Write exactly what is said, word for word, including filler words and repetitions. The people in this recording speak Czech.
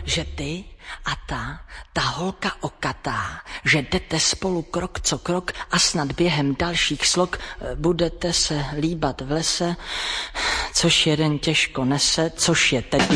že ty a ta, ta holka okatá, že jdete spolu krok co krok a snad během dalších slok budete se líbat v lese, což jeden těžko nese, což je teď